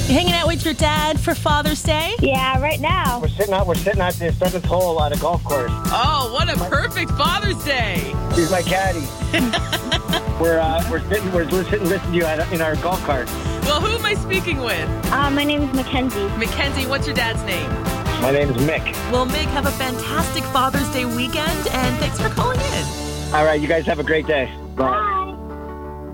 You hanging out with your dad for Father's Day? Yeah, right now. We're sitting out the seventh hole at a golf course. Oh, what a perfect Father's Day. He's my caddy. we're sitting listening to you in our golf cart. Well, who am I speaking with? My name is Mackenzie. Mackenzie, what's your dad's name? My name is Mick. Well, Mick, have a fantastic Father's Day weekend, and thanks for calling in. All right, you guys have a great day. Bye. Bye.